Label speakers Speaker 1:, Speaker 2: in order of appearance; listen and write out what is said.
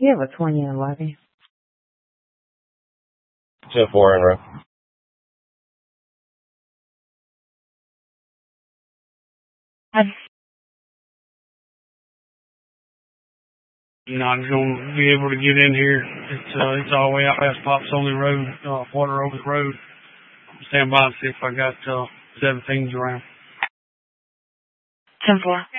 Speaker 1: You have a 20 in levy.
Speaker 2: 2-4 in row.
Speaker 3: Not going to be able to get in here. It's all the way out past Pops Only Road, Water Over the Road. Stand by and see if I got 17s around.
Speaker 1: 10-4.